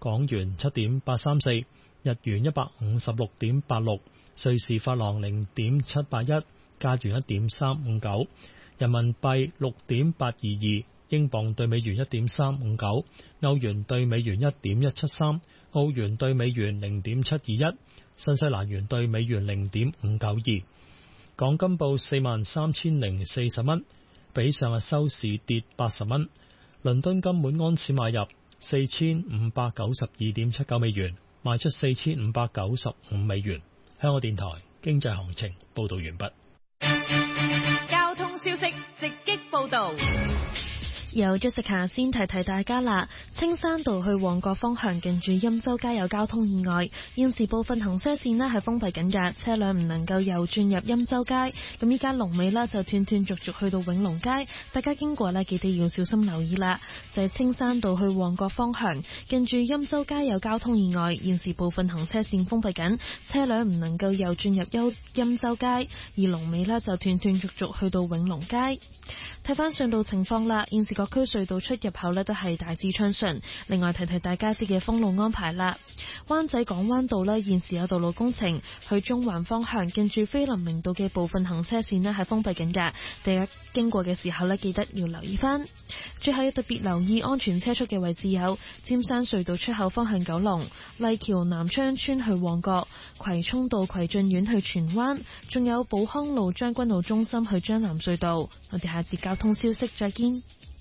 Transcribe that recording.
港元7.834，日元156.86，瑞士法郎0.781，加元1.359，人民幣6.822，英鎊對美元1.359，歐元對美元1.173，澳元對美元0.721，新西蘭元對美元0.592。港金報43,040蚊，比上日收市跌80蚊。倫敦金每盎司買入4592.79美元，賣出4595美元。香港電台經濟行情報道完畢。 交通消息直擊報道。 由 Jessica 先提大家啦，青山道去旺角方向近住欽州街有交通意外，現時部分行車線呢係封閉緊嘅，車輛唔能夠右轉入欽州街。咁依家龍尾呢就斷斷續續去到永隆街，大家經過呢記得要小心留意啦。就係青山道去旺角方向近住欽州街有交通意外，現時部分行車線封閉緊，車輛唔能夠右轉入欽州街，而龍尾呢就斷斷續續去到永隆街。睇翻隧道情況啦，現時各區隧道出入口呢都係大致暢順。另外提大家啲嘅封路安排啦。灣仔港灣道呢現時有道路工程，去中環方向近住菲林明道嘅部分行車線呢係封閉緊㗎，大家經過嘅時候呢記得要留意翻。最後要特別留意安全車速嘅位置有尖山隧道出口方向九龍、麗橋南昌村去旺角、葵涌道葵俊苑去荃灣，仲有寶康路將軍澳中心去將南隧道。我哋下節交通消息再見。